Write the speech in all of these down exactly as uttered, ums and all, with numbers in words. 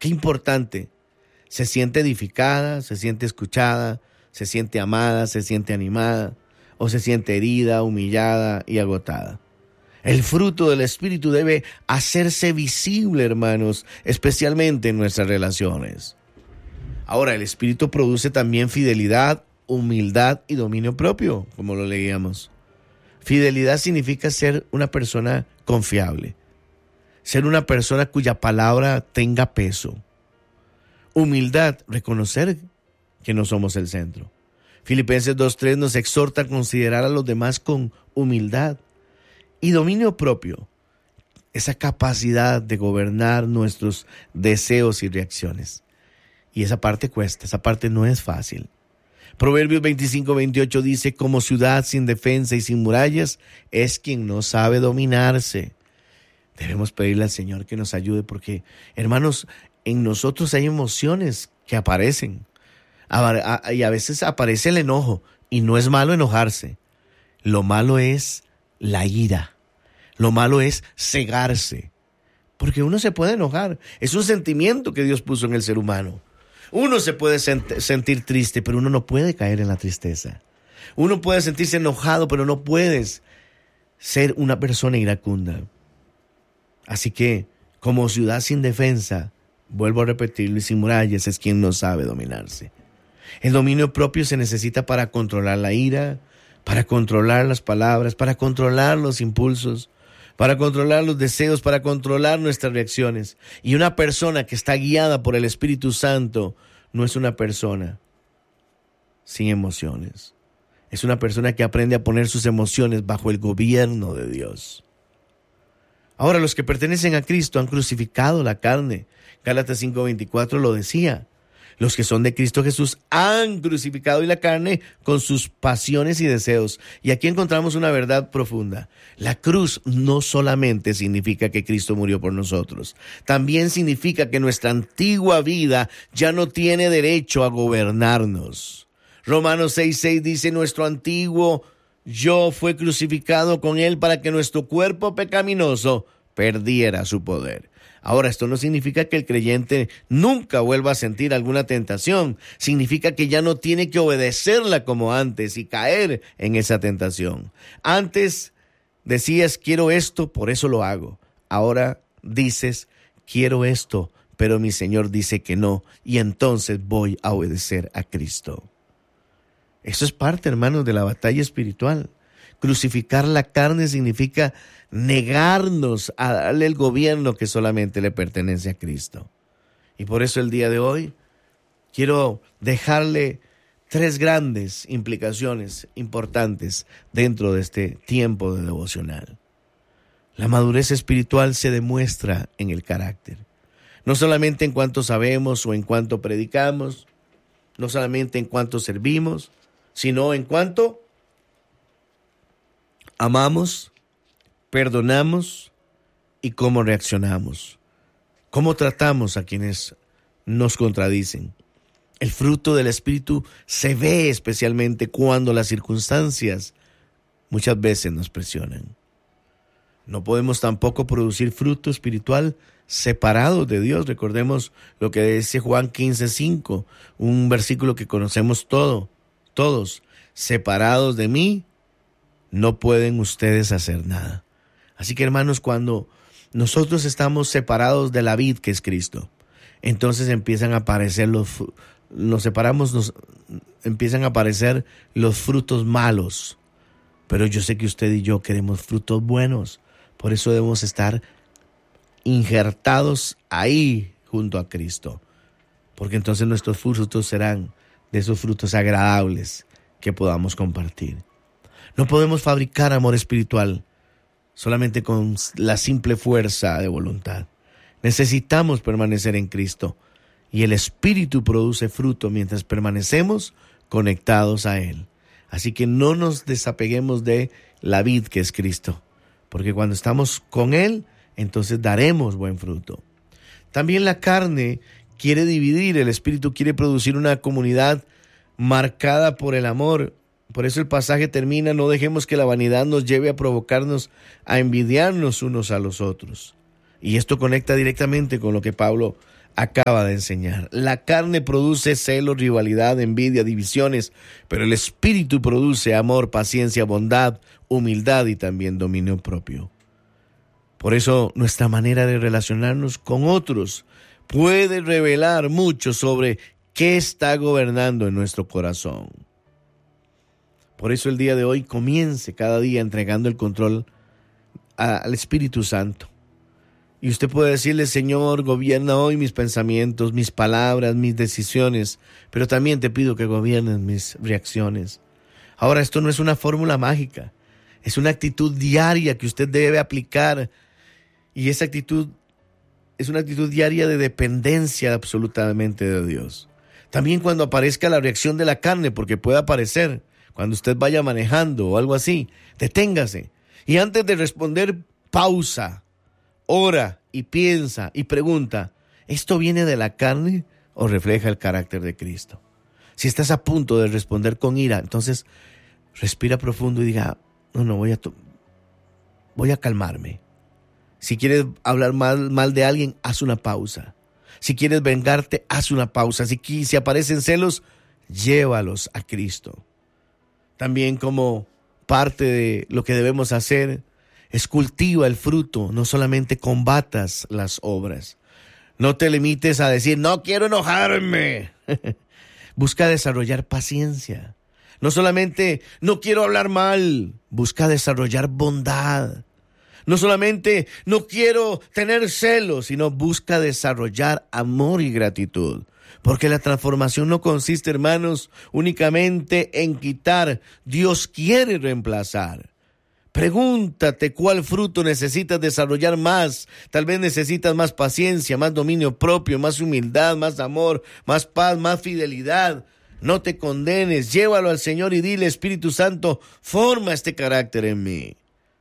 Qué importante. Se siente edificada, se siente escuchada, se siente amada, se siente animada, o se siente herida, humillada y agotada. El fruto del Espíritu debe hacerse visible, hermanos, especialmente en nuestras relaciones. Ahora, el Espíritu produce también fidelidad, humildad y dominio propio, como lo leíamos. Fidelidad significa ser una persona confiable, ser una persona cuya palabra tenga peso. Humildad, reconocer que no somos el centro. Filipenses dos tres nos exhorta a considerar a los demás con humildad. Y dominio propio, esa capacidad de gobernar nuestros deseos y reacciones. Y esa parte cuesta, esa parte no es fácil. Proverbios veinticinco veintiocho dice, como ciudad sin defensa y sin murallas, es quien no sabe dominarse. Debemos pedirle al Señor que nos ayude porque, hermanos, en nosotros hay emociones que aparecen. Y a veces aparece el enojo, y no es malo enojarse. Lo malo es la ira. Lo malo es cegarse. Porque uno se puede enojar. Es un sentimiento que Dios puso en el ser humano. Uno se puede sent- sentir triste, pero uno no puede caer en la tristeza. Uno puede sentirse enojado, pero no puedes ser una persona iracunda. Así que, como ciudad sin defensa, vuelvo a repetirlo, y sin murallas es quien no sabe dominarse. El dominio propio se necesita para controlar la ira, para controlar las palabras, para controlar los impulsos, para controlar los deseos, para controlar nuestras reacciones. Y una persona que está guiada por el Espíritu Santo no es una persona sin emociones. Es una persona que aprende a poner sus emociones bajo el gobierno de Dios. Ahora, los que pertenecen a Cristo han crucificado la carne. Gálatas cinco veinticuatro lo decía. Los que son de Cristo Jesús han crucificado la carne con sus pasiones y deseos. Y aquí encontramos una verdad profunda. La cruz no solamente significa que Cristo murió por nosotros. También significa que nuestra antigua vida ya no tiene derecho a gobernarnos. Romanos seis seis dice, nuestro antiguo yo fue crucificado con él para que nuestro cuerpo pecaminoso perdiera su poder. Ahora, esto no significa que el creyente nunca vuelva a sentir alguna tentación. Significa que ya no tiene que obedecerla como antes y caer en esa tentación. Antes decías, quiero esto, por eso lo hago. Ahora dices, quiero esto, pero mi Señor dice que no, y entonces voy a obedecer a Cristo. Eso es parte, hermanos, de la batalla espiritual. Crucificar la carne significa negarnos a darle el gobierno que solamente le pertenece a Cristo. Y por eso el día de hoy quiero dejarle tres grandes implicaciones importantes dentro de este tiempo de devocional. La madurez espiritual se demuestra en el carácter. No solamente en cuanto sabemos o en cuanto predicamos, no solamente en cuanto servimos, sino en cuanto amamos, perdonamos y cómo reaccionamos. Cómo tratamos a quienes nos contradicen. El fruto del Espíritu se ve especialmente cuando las circunstancias muchas veces nos presionan. No podemos tampoco producir fruto espiritual separados de Dios. Recordemos lo que dice Juan quince cinco, un versículo que conocemos todo, todos. Separados de mí, no pueden ustedes hacer nada. Así que, hermanos, cuando nosotros estamos separados de la vid que es Cristo, entonces empiezan a aparecer los, nos separamos, nos empiezan a aparecer los frutos malos. Pero yo sé que usted y yo queremos frutos buenos. Por eso debemos estar injertados ahí junto a Cristo. Porque entonces nuestros frutos serán de esos frutos agradables que podamos compartir. No podemos fabricar amor espiritual solamente con la simple fuerza de voluntad. Necesitamos permanecer en Cristo y el Espíritu produce fruto mientras permanecemos conectados a Él. Así que no nos desapeguemos de la vid que es Cristo, porque cuando estamos con Él, entonces daremos buen fruto. También la carne quiere dividir, el Espíritu quiere producir una comunidad marcada por el amor. Por eso el pasaje termina, no dejemos que la vanidad nos lleve a provocarnos a envidiarnos unos a los otros. Y esto conecta directamente con lo que Pablo acaba de enseñar. La carne produce celos, rivalidad, envidia, divisiones, pero el Espíritu produce amor, paciencia, bondad, humildad y también dominio propio. Por eso nuestra manera de relacionarnos con otros puede revelar mucho sobre qué está gobernando en nuestro corazón. Por eso el día de hoy comience cada día entregando el control a, al Espíritu Santo. Y usted puede decirle: Señor, gobierna hoy mis pensamientos, mis palabras, mis decisiones, pero también te pido que gobiernes mis reacciones. Ahora, esto no es una fórmula mágica, es una actitud diaria que usted debe aplicar, y esa actitud es una actitud diaria de dependencia absolutamente de Dios. También cuando aparezca la reacción de la carne, porque puede aparecer, cuando usted vaya manejando o algo así, deténgase. Y antes de responder, pausa, ora y piensa y pregunta: ¿esto viene de la carne o refleja el carácter de Cristo? Si estás a punto de responder con ira, entonces respira profundo y diga: no, no, voy a, to- voy a calmarme. Si quieres hablar mal, mal de alguien, haz una pausa. Si quieres vengarte, haz una pausa. Si, si aparecen celos, llévalos a Cristo. También, como parte de lo que debemos hacer, es cultiva el fruto, no solamente combatas las obras. No te limites a decir: no quiero enojarme. Busca desarrollar paciencia. No solamente no quiero hablar mal, busca desarrollar bondad. No solamente no quiero tener celos, sino busca desarrollar amor y gratitud. Porque la transformación no consiste, hermanos, únicamente en quitar. Dios quiere reemplazar. Pregúntate cuál fruto necesitas desarrollar más. Tal vez necesitas más paciencia, más dominio propio, más humildad, más amor, más paz, más fidelidad. No te condenes, llévalo al Señor y dile: Espíritu Santo, forma este carácter en mí.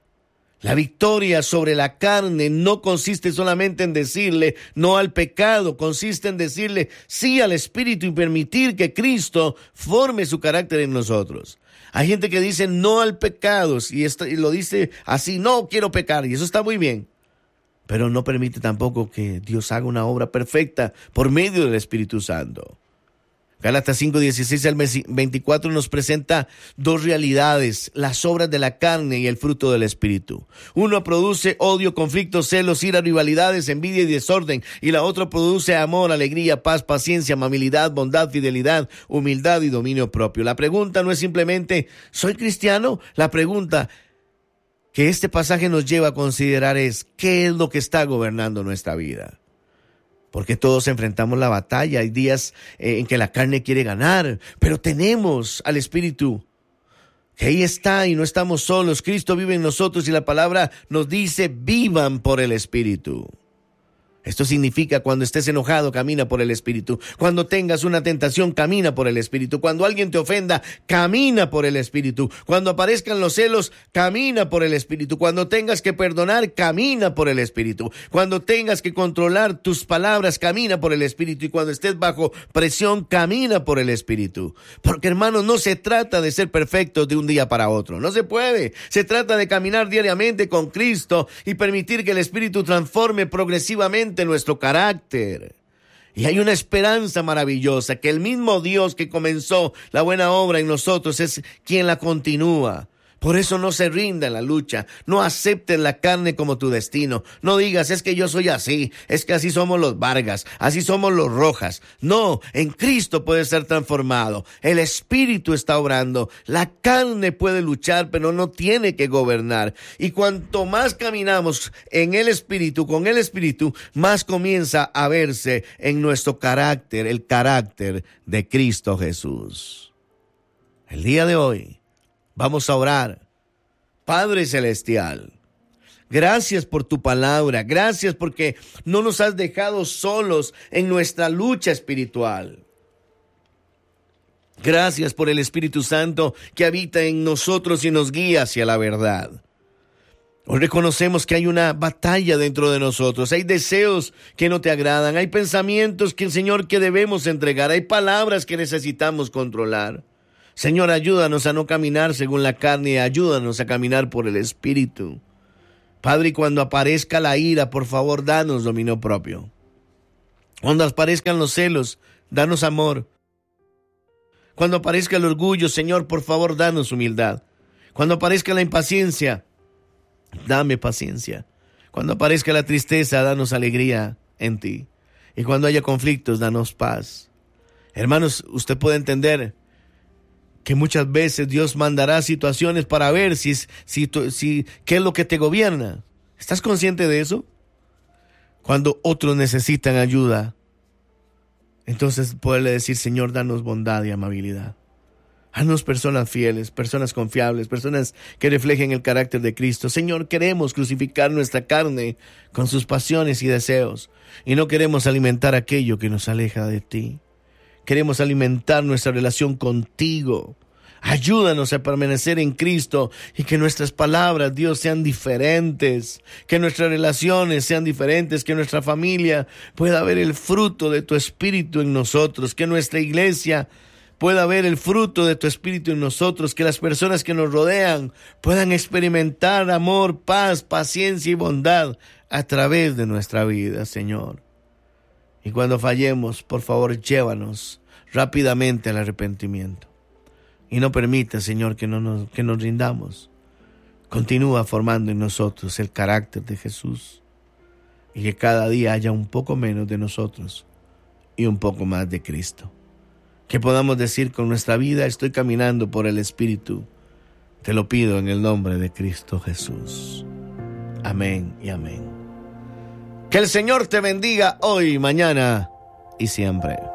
La victoria sobre la carne no consiste solamente en decirle no al pecado, consiste en decirle sí al Espíritu y permitir que Cristo forme su carácter en nosotros. Hay gente que dice no al pecado y, esto, y lo dice así: no quiero pecar, y eso está muy bien, pero no permite tampoco que Dios haga una obra perfecta por medio del Espíritu Santo. Gálatas cinco, dieciséis al veinticuatro nos presenta dos realidades: las obras de la carne y el fruto del Espíritu. Uno produce odio, conflictos, celos, ira, rivalidades, envidia y desorden, y la otra produce amor, alegría, paz, paciencia, amabilidad, bondad, fidelidad, humildad y dominio propio. La pregunta no es simplemente ¿soy cristiano? La pregunta que este pasaje nos lleva a considerar es: ¿qué es lo que está gobernando nuestra vida? Porque todos enfrentamos la batalla. Hay días eh, en que la carne quiere ganar, pero tenemos al Espíritu, que ahí está y no estamos solos. Cristo vive en nosotros y la palabra nos dice: vivan por el Espíritu. Esto significa: cuando estés enojado, camina por el Espíritu. Cuando tengas una tentación, camina por el Espíritu. Cuando alguien te ofenda, camina por el Espíritu. Cuando aparezcan los celos, camina por el Espíritu. Cuando tengas que perdonar, camina por el Espíritu. Cuando tengas que controlar tus palabras, camina por el Espíritu. Y cuando estés bajo presión, camina por el Espíritu. Porque, hermanos, no se trata de ser perfectos de un día para otro. No se puede. Se trata de caminar diariamente con Cristo y permitir que el Espíritu transforme progresivamente nuestro carácter. Y hay una esperanza maravillosa, que el mismo Dios que comenzó la buena obra en nosotros es quien la continúa. Por eso no se rinda en la lucha, no aceptes la carne como tu destino. No digas: es que yo soy así, es que así somos los Vargas, así somos los Rojas. No, en Cristo puedes ser transformado. El Espíritu está obrando. La carne puede luchar, pero no tiene que gobernar. Y cuanto más caminamos en el Espíritu, con el Espíritu, más comienza a verse en nuestro carácter, el carácter de Cristo Jesús. El día de hoy vamos a orar. Padre Celestial, gracias por tu palabra, gracias porque no nos has dejado solos en nuestra lucha espiritual. Gracias por el Espíritu Santo que habita en nosotros y nos guía hacia la verdad. Hoy reconocemos que hay una batalla dentro de nosotros, hay deseos que no te agradan, hay pensamientos que, Señor, que debemos entregar, hay palabras que necesitamos controlar. Señor, ayúdanos a no caminar según la carne, ayúdanos a caminar por el Espíritu. Padre, y cuando aparezca la ira, por favor, danos dominio propio. Cuando aparezcan los celos, danos amor. Cuando aparezca el orgullo, Señor, por favor, danos humildad. Cuando aparezca la impaciencia, dame paciencia. Cuando aparezca la tristeza, danos alegría en ti. Y cuando haya conflictos, danos paz. Hermanos, usted puede entender que muchas veces Dios mandará situaciones para ver si, si, si, qué es lo que te gobierna. ¿Estás consciente de eso? Cuando otros necesitan ayuda, entonces poderle decir, Señor, danos bondad y amabilidad. Haznos personas fieles, personas confiables, personas que reflejen el carácter de Cristo. Señor, queremos crucificar nuestra carne con sus pasiones y deseos, y no queremos alimentar aquello que nos aleja de ti. Queremos alimentar nuestra relación contigo. Ayúdanos a permanecer en Cristo y que nuestras palabras, Dios, sean diferentes, que nuestras relaciones sean diferentes, que nuestra familia pueda ver el fruto de tu Espíritu en nosotros, que nuestra iglesia pueda ver el fruto de tu Espíritu en nosotros, que las personas que nos rodean puedan experimentar amor, paz, paciencia y bondad a través de nuestra vida, Señor. Y cuando fallemos, por favor, llévanos rápidamente al arrepentimiento. Y no permita, Señor, que, no nos, que nos rindamos. Continúa formando en nosotros el carácter de Jesús. Y que cada día haya un poco menos de nosotros y un poco más de Cristo. Que podamos decir con nuestra vida, estoy caminando por el Espíritu. Te lo pido en el nombre de Cristo Jesús. Amén y amén. Que el Señor te bendiga hoy, mañana y siempre.